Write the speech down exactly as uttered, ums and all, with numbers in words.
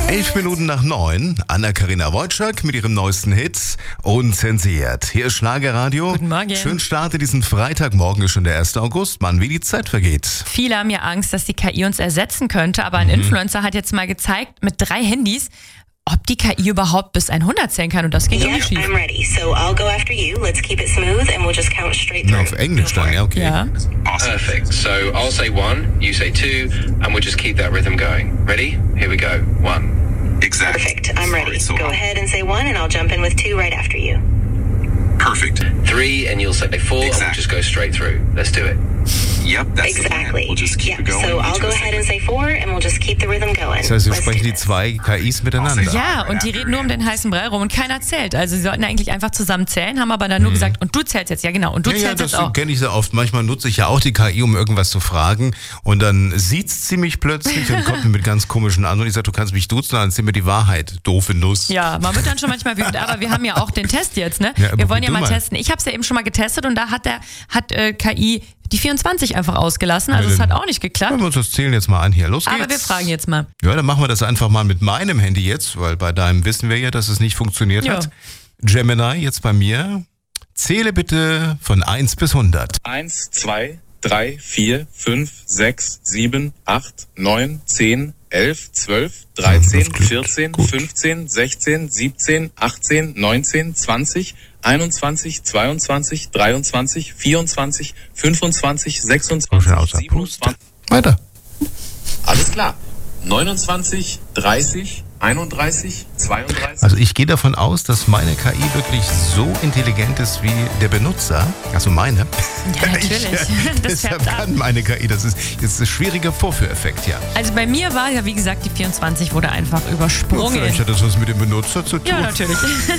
Elf Minuten nach neun, Anna-Karina Wojcik mit ihrem neuesten Hit Unzensiert. Hier ist Schlagerradio. Guten Morgen. Schön starte diesen Freitag. Morgen ist schon der erste August. Mann, wie die Zeit vergeht. Viele haben ja Angst, dass die K I uns ersetzen könnte, aber ein mhm. Influencer hat jetzt mal gezeigt, mit drei Handys, ob die K I überhaupt bis hundert zählen kann, und das geht irgendwie schief. I'm ready, so I'll go after you. Let's keep it smooth and we'll just count straight through. Na, auf Englisch dann, ja, okay. Ja. Perfect. So I'll say one, you say two, and we'll just keep that rhythm going. Ready? Here we go. One. Exactly. Perfect. I'm ready. So Go ahead and say one, and I'll jump in with two right after you. Perfect. Three, and you'll say four, and we'll just go straight through. Let's do it. Yep, that's the plan. Exactly. We'll just keep Yeah. it going. So I'll Each go of us ahead and say four, and we'll just keep the rhythm going. Das heißt, wir Let's sprechen do die this. zwei K Is miteinander. Ja, und die reden nur um den heißen Brei rum und keiner zählt. Also sie sollten eigentlich einfach zusammen zählen, haben aber dann nur gesagt, und du zählst jetzt. Ja, genau, und du Ja, ja, zählst das jetzt auch. kenne ich sehr oft. Manchmal nutze ich ja auch die K I, um irgendwas zu fragen. Und dann sieht's sie mich plötzlich und kommt mir mit ganz komischen an. Und ich sage, du kannst mich duzen, dann erzähl mir die Wahrheit. Doofe Nuss. Ja, man wird dann schon manchmal wütend, aber wir haben ja auch den Test jetzt, ne? Ja, aber wir wollen ja du mal mal. testen. Ich habe es ja eben schon mal getestet und da hat der hat äh, K I die vierundzwanzig einfach ausgelassen, also Ja, es dann- hat auch nicht geklappt. Hören wir uns das Zählen jetzt mal an hier. Los geht's. Aber wir fragen jetzt mal. Ja, dann machen wir das einfach mal mit meinem Handy jetzt, weil bei deinem wissen wir ja, dass es nicht funktioniert Ja. hat. Gemini, jetzt bei mir. Zähle bitte von eins bis hundert. eins, zwei, drei, vier, fünf, sechs, sieben, acht, neun, zehn, elf, zwölf, dreizehn, das klingt vierzehn, gut. fünfzehn, sechzehn, siebzehn, achtzehn, neunzehn, zwanzig, einundzwanzig, zweiundzwanzig, dreiundzwanzig, vierundzwanzig, fünfundzwanzig, Schon sechsundzwanzig, außer Puste. siebenundzwanzig. Weiter. Alles klar. neunundzwanzig, dreißig, einunddreißig, zweiunddreißig. Also ich gehe davon aus, dass meine K I wirklich so intelligent ist wie der Benutzer. Also meine. Ja, natürlich. Ich, Das deshalb färbt ab. kann meine K I. Das ist jetzt ein schwieriger Vorführeffekt, ja. Also bei mir war ja, wie gesagt, die vierundzwanzig wurde einfach übersprungen. Vielleicht hat das was mit dem Benutzer zu tun. Ja, natürlich.